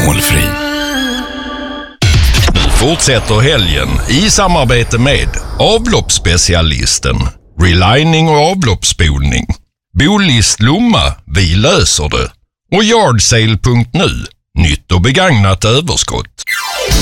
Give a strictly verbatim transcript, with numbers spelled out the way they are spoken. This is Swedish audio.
målfri. Nu fortsätter helgen i samarbete med avloppsspecialisten, relining och avloppsspolning, Bolist Lomma, vi löser det, och Yardsale punkt nu, nytt och begagnat överskott.